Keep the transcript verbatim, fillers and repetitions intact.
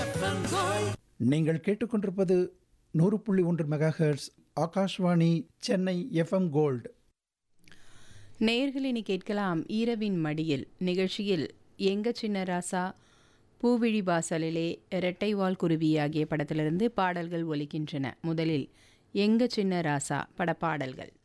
நீங்கள் கேட்டுக்கொண்டிருப்பது நூறு புள்ளி ஒன்று megahertz Akashvani Chennai FM gold. நேயர்கள் இனி கேட்கலாம் ஈரவின் மடியில் நிகழ்ச்சியில் எங்க சின்ன ராசா, பூவிழி வாசலிலே, இரட்டைவால் குருவி ஆகிய படத்திலிருந்து பாடல்கள் ஒலிக்கின்றன. முதலில் எங்க சின்ன ராசா படப்பாடல்கள்.